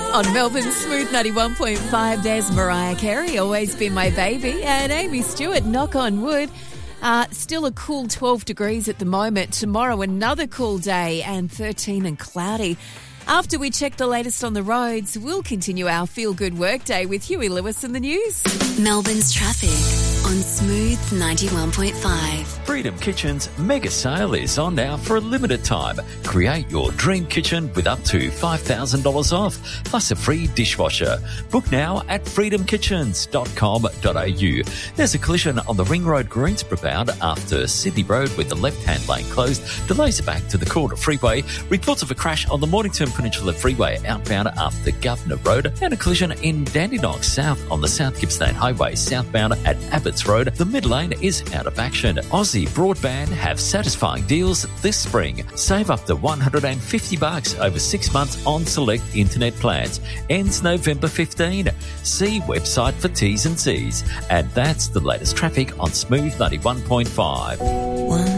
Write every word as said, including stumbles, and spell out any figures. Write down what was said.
On Melbourne's Smooth ninety-one point five, there's Mariah Carey, Always Been My Baby, and Amy Stewart, Knock on Wood. Uh, still a cool twelve degrees at the moment. Tomorrow, another cool day and thirteen and cloudy. After we check the latest on the roads, we'll continue our feel-good workday with Huey Lewis in the news. Melbourne's traffic on Smooth ninety-one point five. Freedom Kitchen's mega sale is on now for a limited time. Create your dream kitchen with up to five thousand dollars off, plus a free dishwasher. Book now at freedom kitchens dot com dot a u. There's a collision on the Ring Road Greensboro bound after Sydney Road with the left-hand lane closed. Delays are back to the Calder Freeway. Reports of a crash on the Mornington Peninsula Freeway outbound after Governor Road, and a collision in Dandenong South on the South Gippsland Highway southbound at Abbots Road. The mid lane is out of action. Aussie Broadband have satisfying deals this spring. Save up to one hundred fifty bucks over six months on select internet plans. Ends November fifteenth. See website for T's and C's. And that's the latest traffic on Smooth ninety-one point five. One